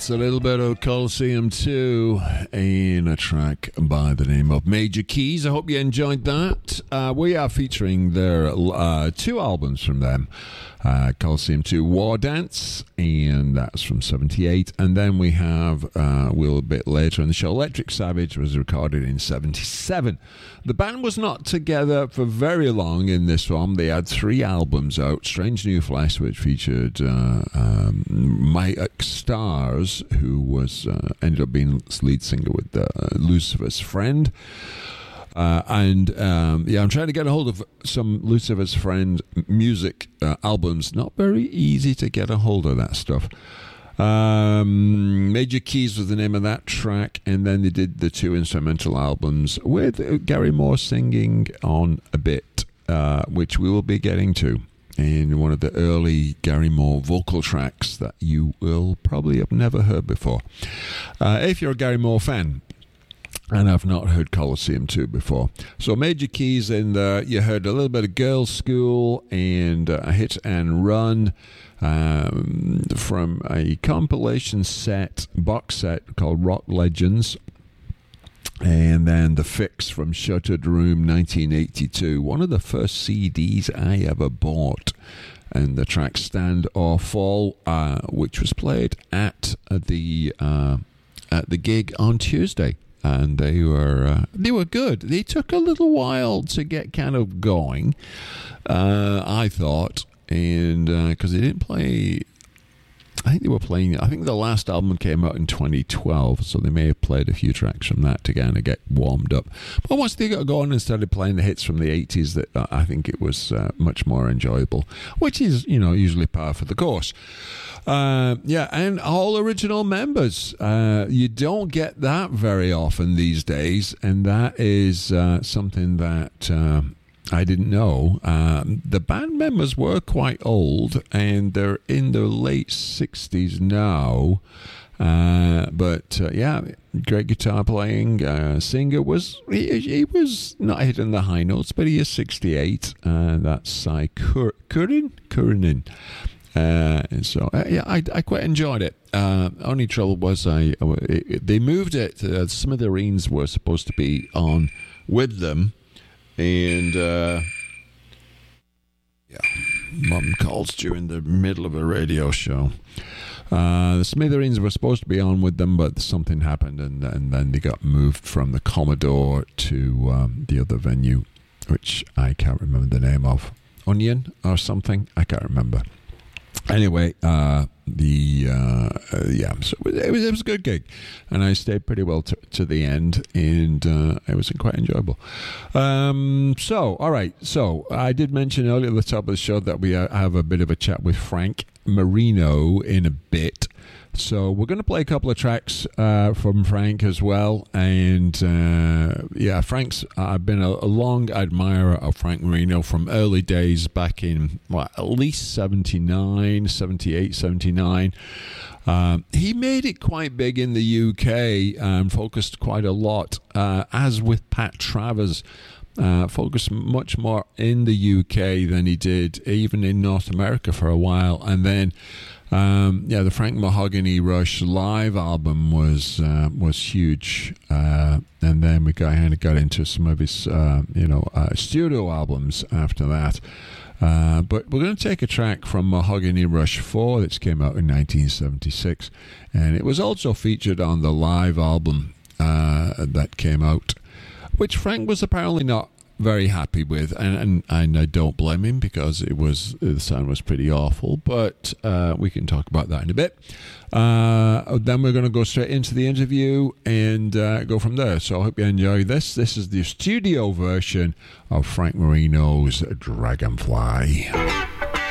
That's a little bit of Colosseum 2 in a track by the name of Major Keys. I hope you enjoyed that. We are featuring their two albums from them. Colosseum 2 War Dance, and that's from 78. And then we have, a bit later in the show, Electric Savage was recorded in 77. The band was not together for very long in this one. They had 3 albums out. Strange New Flesh, which featured Mike Stars, who was ended up being lead singer with Lucifer's Friend. I'm trying to get a hold of some Lucifer's Friend music albums. Not very easy to get a hold of that stuff. Major Keys was the name of that track, and then they did the 2 instrumental albums with Gary Moore singing on a bit, which we will be getting to in one of the early Gary Moore vocal tracks that you will probably have never heard before. If you're a Gary Moore fan, and I've not heard Colosseum 2 before. So Major Keys in there. You heard a little bit of Girls' School and a Hit and Run from a compilation box set called Rock Legends. And then The Fix from Shuttered Room 1982. One of the first CDs I ever bought. And the track Stand or Fall, which was played at the gig on Tuesday. And they were good. They took a little while to get kind of going, I thought, and because they didn't play. I think they were playing. I think the last album came out in 2012, so they may have played a few tracks from that to kind of get warmed up. But once they got going and started playing the hits from the 80s, that I think it was much more enjoyable, which is usually par for the course. And all original members. You don't get that very often these days, and that is something that I didn't know. The band members were quite old, and they're in their late 60s now. But great guitar playing. Singer he was not hitting the high notes, but he is 68. That's Cy Curran. And so, I quite enjoyed it. Only trouble was they moved it. Smithereens were supposed to be on with them, and mum calls during the middle of a radio show. The Smithereens were supposed to be on with them, but something happened, and then they got moved from the Commodore to the other venue, which I can't remember the name of. Onion or something? I can't remember. Anyway, so it was a good gig, and I stayed pretty well to the end, and it was quite enjoyable. All right. So I did mention earlier at the top of the show that we have a bit of a chat with Frank Marino in a bit. So we're going to play a couple of tracks from Frank as well. And Frank's, I've been a long admirer of Frank Marino from early days back in at least 78, 79. He made it quite big in the UK and focused quite a lot, as with Pat Travers. Focused much more in the UK than he did even in North America for a while. And then the Frank Mahogany Rush live album was huge, and then we got into some of his studio albums after that. But we're going to take a track from Mahogany Rush 4 that came out in 1976, and it was also featured on the live album that came out, which Frank was apparently not very happy with, and I don't blame him, because the sound was pretty awful, but we can talk about that in a bit. Then we're going to go straight into the interview and go from there. So I hope you enjoy this. This is the studio version of Frank Marino's Dragonfly.